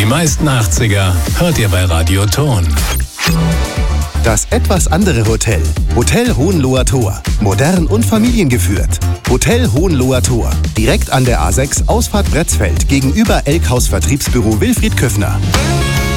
Die meisten 80er hört ihr bei Radio Ton. Das etwas andere Hotel. Hotel Hohenloher Tor. Modern und familiengeführt. Hotel Hohenloher Tor. Direkt an der A6 Ausfahrt Bretzfeld gegenüber Elkhaus Vertriebsbüro Wilfried Köffner.